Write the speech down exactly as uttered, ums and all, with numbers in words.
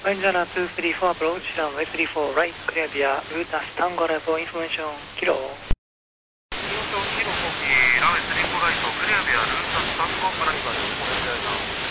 Wind Jana two three four approach, runway three four right, clear via Rutas Tango Level information, kilo. Information kilo copy, runway three four right, clear via Rutas Tango Level information.